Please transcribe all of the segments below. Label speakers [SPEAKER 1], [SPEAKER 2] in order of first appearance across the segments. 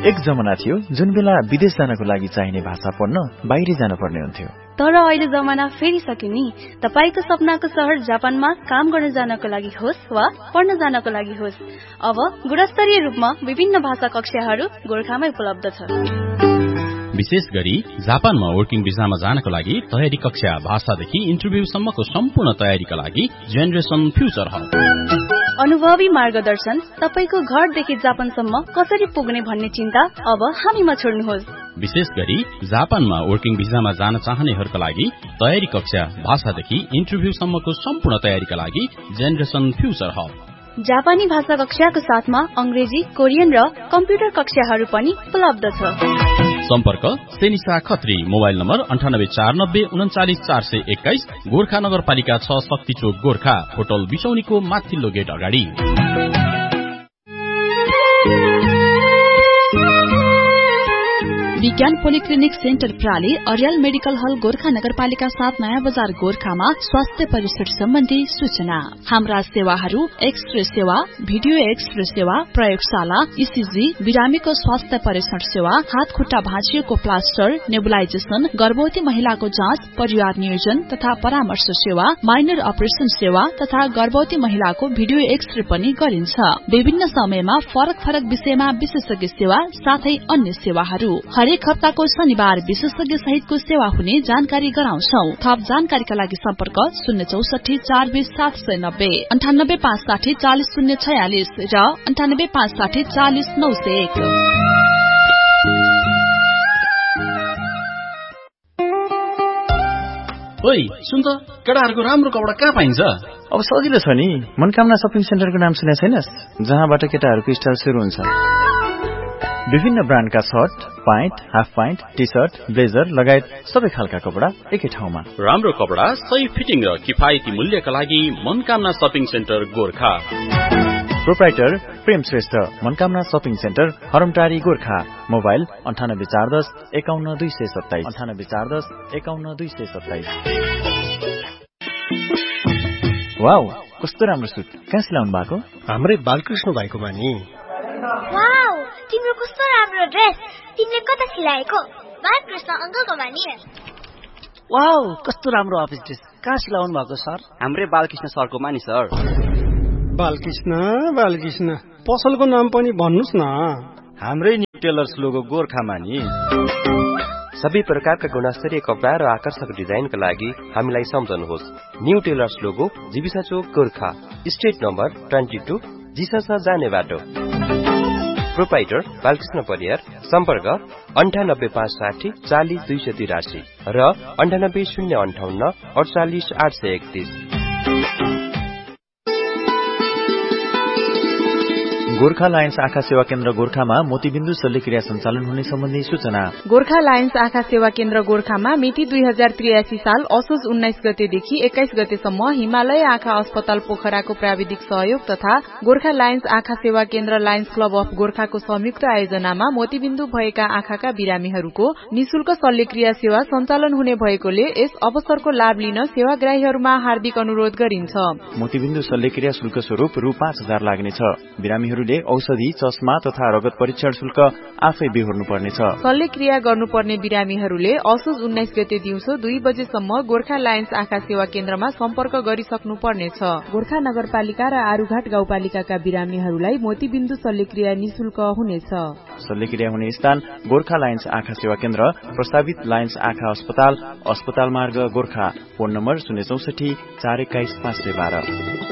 [SPEAKER 1] एक जमाना थियो जुन बेला विदेश जानको लागि चाहिने भाषा पढ्न बाहिरै जानुपर्ने हुन्थ्यो।
[SPEAKER 2] तर अहिले जमाना फेरिसक्यो नि। तपाईको सपनाको शहर जापानमा काम गर्न जानको लागि होस् वा पढ्न जानको लागि होस्, अब गुणस्तरीय रूपमा विभिन्न भाषा कक्षाहरू गोरखामै उपलब्ध छ।
[SPEAKER 3] विशेष गरी जापानमा वर्किङ भिसामा जानको लागि तयारी कक्षा, भाषादेखि इन्टरभ्यूसम्मको सम्पूर्ण तयारीका लागि जेनरेसन फ्युचर हब।
[SPEAKER 2] अनुभवी मार्गदर्शन, तपाईको घरदेखि जापानसम्म कसरी पुग्ने भन्ने चिन्ता अब हामीमा छोड्नुहोस्।
[SPEAKER 3] विशेष गरी जापानमा वर्किङ भिसामा जान चाहनेहरूका लागि तयारी कक्षा, भाषादेखि इन्टरभ्यूसम्मको सम्पूर्ण तयारीका लागि जेनरेसन फ्युचर हब।
[SPEAKER 2] जापानी भाषा कक्षाको साथमा अंग्रेजी, कोरियन र कम्प्युटर कक्षाहरू पनि उपलब्ध छ।
[SPEAKER 3] सम्पर्क सेनिसा खत्री, मोबाइल नम्बर 9849944421, गोरखा नगरपालिका 6, शक्ति चोक, गोरखा। होटल बिसौनीको माथिल्लो गेट अगाडि।
[SPEAKER 4] विज्ञान पोलिक्लिनिक सेन्टर प्राली, अर्याल मेडिकल हल, गोरखा नगरपालिका 7, नयाँ बजार, गोरखामा स्वास्थ्य परीक्षण सम्बन्धी सूचना। हाम्रा सेवाहरू एक्सरे सेवा, भिडियो एक्सरे सेवा, प्रयोगशाला, इसिजी, बिरामीको स्वास्थ्य परीक्षण सेवा, हात खुट्टा भाँचिएको प्लास्टर, नेबुलाइजेसन, गर्भवती महिलाको जाँच, परिवार नियोजन तथा परामर्श सेवा, माइनर अपरेशन सेवा तथा गर्भवती महिलाको भिडियो एक्सरे पनि गरिन्छ। विभिन्न समयमा फरक फरक विषयमा विशेषज्ञ सेवा साथै अन्य सेवाहरू। हरेक हप्ताको शनिबार विशेषज्ञ सहितको सेवा हुने जानकारी गराउँछौ। थप जानकारीका लागि सम्पर्क 064 420 790, 98 560 40 046 र 98 560 40 901।
[SPEAKER 3] ओइ सुन त, केटाहरूको राम्रो कपडा कहाँ पाइन्छ?
[SPEAKER 1] अब सजिलो छ नि, मनकामना शपिङ सेन्टरको नाम सुने छैनस्? जहाँबाट केटाहरूको स्टाइल सुरु हुन्छ। विभिन्न ब्रान्डका short, pant, half pant, T short, blazer लगायत सबै खालका कपडा एकै ठाउँमा।
[SPEAKER 3] राम्रो कपडा, सही फिटिङ र किफायती मूल्यका लागि Manakamana shopping centre Gorkha.
[SPEAKER 1] Proprietor प्रेम Shrestha, Manakamana shopping centre, हरमटारी, Gorkha. Mobile 98 410 51 227, 98 410 51 227। Wow, कस्तो राम्रो सुट! कहाँ सिलाउनु भएको?
[SPEAKER 5] हाम्रै बालकृष्ण भाइकोमा नि।
[SPEAKER 6] वाउ, तिम्रो कस्तो राम्रो ड्रेस! तिमीले कता सिलाएको? बालकृष्ण अंकलकोमा नि।
[SPEAKER 7] वाउ, कस्तो राम्रो अफिस ड्रेस! कहाँ सिलाउनु भएको सर? हाम्रै बालकृष्ण सरकोमा नि सर।
[SPEAKER 5] बालकृष्ण पसलको नाम पनि भन्नुस् न।
[SPEAKER 8] हाम्रै न्यू टेलर्स लोगो गोरखामा नि। सबै प्रकारका गुणस्तरीय कपडा र आकर्षक डिजाइनका लागि हामीलाई सम्झनुहोस्। न्यू टेलर्स लोगो, जीविसा चोक, गोरखा, स्ट्रिट नम्बर 22, जिसस जाने बाटो। प्रोप्राइटर बालकृष्ण परियार। सम्पर्क 98 560 40 283 र 98 058 48 831।
[SPEAKER 1] गोरखा लायन्स आँखा सेवा केन्द्र गोरखामा मोतीबिन्दु शल्यक्रिया सञ्चालन हुने सम्बन्धी सूचना।
[SPEAKER 9] गोरखा लायन्स आँखा सेवा केन्द्र गोरखामा मिति 2083 साल असोज 19 गतेदेखि 21 गतेसम्म हिमालय आँखा अस्पताल पोखराको प्राविधिक सहयोग तथा गोरखा लायन्स आँखा सेवा केन्द्र लायन्स क्लब अफ गोरखाको संयुक्त आयोजनामा मोतीबिन्दु भएका आँखाका बिरामीहरूको निशुल्क शल्यक्रिया सेवा सञ्चालन हुने भएकोले यस अवसरको लाभ लिन सेवाग्राहीहरूमा हार्दिक अनुरोध गरिन्छ।
[SPEAKER 1] मोतीबिन्दु शल्यक्रिया शुल्क स्वरूप रु 5000 लाग्नेछ। बिरामीहरूले औषधि, चस्मा तथा रगत परीक्षण शुल्क आफै बिहोर्नु पर्नेछ।
[SPEAKER 9] शल्यक्रिया गर्नुपर्ने बिरामीहरूले असोज 19 गते दिउँसो 2 बजेसम्म गोरखा लायन्स आँखा सेवा केन्द्रमा सम्पर्क गरिसक्नु पर्नेछ। गोरखा नगरपालिका र आरुघाट गाउँपालिकाका बिरामीहरूलाई मोतीबिन्दु शल्यक्रिया निशुल्क हुनेछ।
[SPEAKER 1] शल्यक्रिया हुने स्थान गोरखा लायन्स आँखा सेवा केन्द्र, प्रस्तावित लायन्स आँखा अस्पताल, अस्पताल मार्ग, गोरखा। Phone number 064 421 512।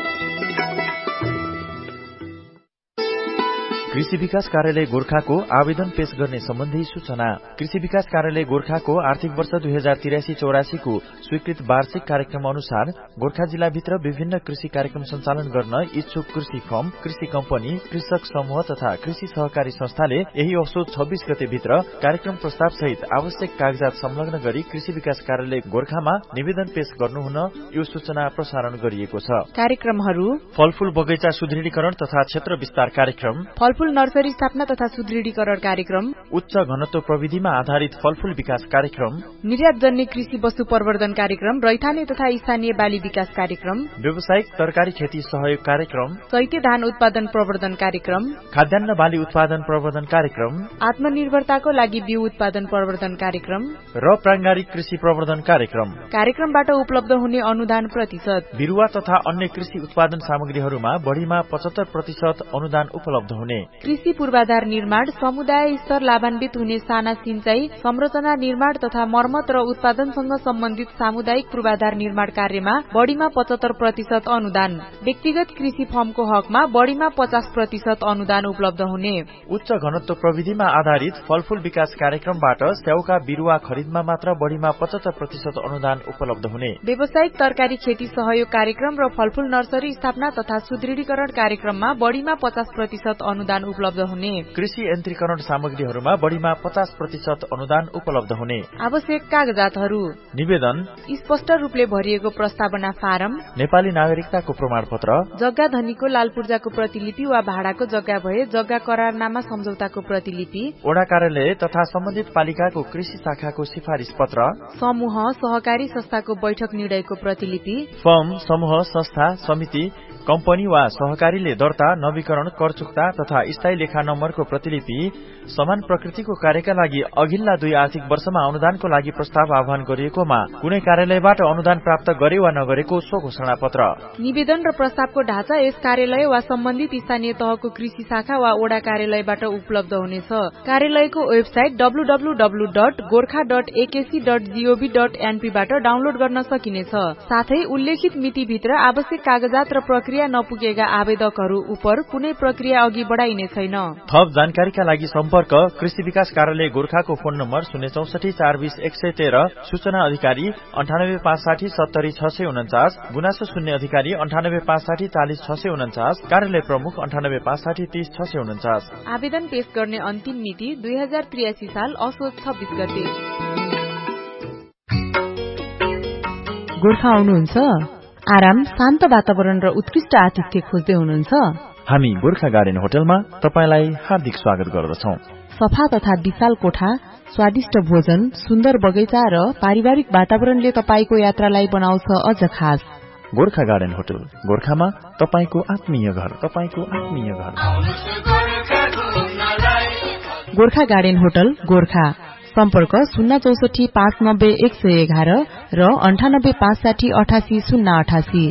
[SPEAKER 1] कृषि विकास कार्यालय गोरखाको आवेदन पेश गर्ने सम्बन्धी सूचना। कृषि विकास कार्यालय गोरखाको आर्थिक वर्ष 2083-84 को स्वीकृत वार्षिक कार्यक्रम अनुसार गोरखा जिल्लाभित्र विभिन्न कृषि कार्यक्रम सञ्चालन गर्न इच्छुक कृषि फर्म, कृषि कम्पनी, कृषक समूह तथा कृषि सहकारी संस्थाले यही असोज 26 गते भित्र कार्यक्रम प्रस्ताव सहित आवश्यक कागजात संलग्न गरी कृषि विकास कार्यालय गोरखामा निवेदन पेश गर्नुहुन यो सूचना प्रसारण गरिएको छ।
[SPEAKER 9] कार्यक्रमहरू:
[SPEAKER 1] फलफूल बगैँचा सुदृढीकरण तथा क्षेत्र विस्तार कार्यक्रम,
[SPEAKER 9] फलफूल नर्सरी स्थापना तथा सुदृढीकरण कार्यक्रम,
[SPEAKER 1] उच्च घनत्व प्रविधिमा आधारित फलफूल विकास कार्यक्रम,
[SPEAKER 9] निर्यातजन्य कृषि वस्तु प्रवर्धन कार्यक्रम, रैथाने तथा स्थानीय बाली विकास कार्यक्रम,
[SPEAKER 1] व्यावसायिक तरकारी खेती सहयोग कार्यक्रम,
[SPEAKER 9] चैते धान उत्पादन प्रवर्धन कार्यक्रम,
[SPEAKER 1] खाद्यान्न बाली उत्पादन प्रवर्धन कार्यक्रम,
[SPEAKER 9] आत्मनिर्भरताको लागि बिउ उत्पादन प्रवर्धन कार्यक्रम
[SPEAKER 1] र प्राङ्गारिक कृषि प्रवर्धन कार्यक्रम।
[SPEAKER 9] कार्यक्रमबाट उपलब्ध हुने अनुदान प्रतिशत,
[SPEAKER 1] बिरुवा तथा अन्य कृषि उत्पादन सामग्रीहरूमा बढ़ीमा 75% अनुदान उपलब्ध हुने,
[SPEAKER 9] कृषि पूर्वाधार निर्माण, समुदाय स्तर लाभान्वित हुने साना सिंचाई, संरचना निर्माण तथा मर्मत र उत्पादनसँग सम्बन्धित सामुदायिक पूर्वाधार निर्माण कार्यमा बढ़ीमा 75% अनुदान, व्यक्तिगत कृषि फर्मको हकमा बढ़ीमा 50% अनुदान उपलब्ध हुने,
[SPEAKER 1] उच्च घनत्व प्रविधिमा आधारित फलफूल विकास कार्यक्रमबाट स्याउका बिरुवा खरिदमा मात्र बढ़ीमा 75% अनुदान उपलब्ध हुने,
[SPEAKER 9] व्यावसायिक तरकारी खेती सहयोग कार्यक्रम र फलफूल नर्सरी स्थापना तथा सुदृढीकरण कार्यक्रममा बढ़ीमा 50% अनुदान उपलब्ध हुने,
[SPEAKER 1] कृषि यन्त्रीकरण सामग्रीहरूमा बढ़ीमा 50% अनुदान उपलब्ध हुने।
[SPEAKER 9] आवश्यक कागजातहरू:
[SPEAKER 1] निवेदन,
[SPEAKER 9] स्पष्ट रूपले भरिएको प्रस्तावना फारम,
[SPEAKER 1] नेपाली नागरिकताको प्रमाणपत्र,
[SPEAKER 9] जग्गा धनीको लाल पूर्जाको प्रतिलिपि वा भाडाको जग्गा भए जग्गा करारनामा सम्झौताको प्रतिलिपि,
[SPEAKER 1] वडा कार्यालय तथा सम्बन्धित पालिकाको कृषि शाखाको सिफारिस पत्र,
[SPEAKER 9] समूह सहकारी संस्थाको बैठक निर्णयको प्रतिलिपि,
[SPEAKER 1] फर्म, समूह, संस्था, समिति, कम्पनी वा सहकारीले दर्ता, नवीकरण, कर चुक्ता तथा स्थायी लेखा नम्बरको प्रतिलिपि, समान प्रकृतिको कार्यका लागि अघिल्ला 2 आर्थिक वर्षमा अनुदानको लागि प्रस्ताव आह्वान गरिएकोमा कुनै कार्यालयबाट अनुदान प्राप्त गरे वा नगरेको सो घोषणा पत्र।
[SPEAKER 9] निवेदन र प्रस्तावको ढाँचा यस कार्यालय वा सम्बन्धित स्थानीय तहको कृषि शाखा वा वडा कार्यालयबाट उपलब्ध हुनेछ। कार्यालयको वेबसाइट www.gorkha.akc.gov.np बाट डाउनलोड गर्न सकिनेछ। साथै उल्लेखित मितिभित्र आवश्यक कागजात र प्रक्रिया नपुगेका आवेदकहरू उपर कुनै प्रक्रिया अघि बढाइने छैन।
[SPEAKER 1] थप जानकारीका लागि सम्पर्क कृषि विकास कार्यालय गोर्खाको फोन नम्बर 064 420 113, सूचना अधिकारी 98 560 70 649, गुनासो शून्य अधिकारी 98 560 40 649, कार्यालय प्रमुख 98 560 30 649।
[SPEAKER 9] आवेदन पेश गर्ने अन्तिम मिति 2083 साल असोज 26 गते।
[SPEAKER 10] गोर्खा आउनुहुन्छ? आराम, शान्त वातावरण र उत्कृष्ट आतिथ्य खोज्दै हुनुहुन्छ?
[SPEAKER 1] हामी गोर्खा गार्डन होटलमा तपाईलाई हार्दिक स्वागत गर्दछौं।
[SPEAKER 10] सफा तथा विशाल कोठा, स्वादिष्ट भोजन, सुन्दर बगैँचा र पारिवारिक वातावरणले तपाईको यात्रालाई बनाउँछ अझ खास।
[SPEAKER 1] गोर्खा गार्डन होटल, गोर्खामा तपाईको आत्मीय घर, तपाईको आत्मीय घर।
[SPEAKER 10] Gorkha garden hotel, Gorkha. सम्पर्क 064 590 111 र 98 560 88 088।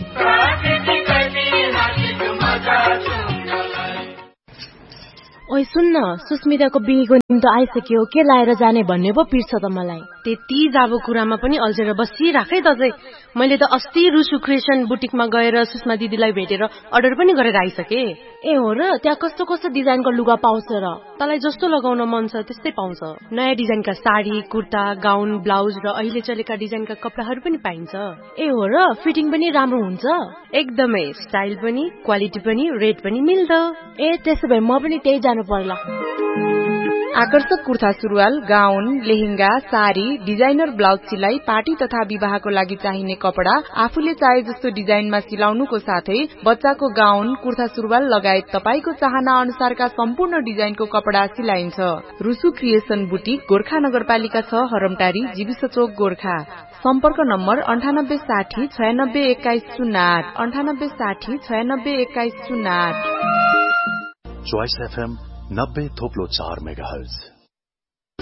[SPEAKER 11] ओइ सुन्न, सुस्मिताको बिहेको निम्तो आइसक्यो, के लाएर जाने भन्ने पो पिर्छ त मलाई।
[SPEAKER 12] त्यति जाबो कुरामा पनि अल्झेर बसिराखै त चाहिँ। मैले त अस्ति रुसु क्रिएसन बुटिकमा गएर सुषमा दिदीलाई भेटेर अर्डर पनि गरेर आइसके।
[SPEAKER 11] ए हो र? त्यहाँ कस्तो कस्तो डिजाइनको लुगा पाउँछ र?
[SPEAKER 12] तँलाई जस्तो लगाउन मन छ त्यस्तै पाउँछ। नयाँ डिजाइनका साडी, कुर्ता, गाउन, ब्लाउज र अहिले चलेका डिजाइनका कपडाहरू पनि पाइन्छ।
[SPEAKER 11] ए हो र? फिटिङ पनि राम्रो हुन्छ?
[SPEAKER 12] एकदमै, स्टाइल पनि, क्वालिटी पनि, रेट पनि मिल्दो।
[SPEAKER 11] ए त्यसो भए म पनि त्यही जानु पर्ला।
[SPEAKER 9] आकर्षक कुर्ता सुरुवाल, गाउन, लेहेंगा, साडी, डिजाइनर ब्लाउज सिलाई, पार्टी तथा विवाहको लागि चाहिने कपडा आफूले चाहे जस्तो डिजाइनमा सिलाउनुको साथै बच्चाको गाउन, कुर्ता सुरुवाल लगायत तपाईको चाहना अनुसारका सम्पूर्ण डिजाइनको कपडा सिलाइन्छ। रुसु क्रिएसन बुटिक, गोर्खा नगरपालिका 6, हरमटारी, जीविस चोक, गोर्खा। सम्पर्क नम्बर 98 60 96 21 08, 98 60 96 21 08।
[SPEAKER 13] Choice FM 90.4 megahertz.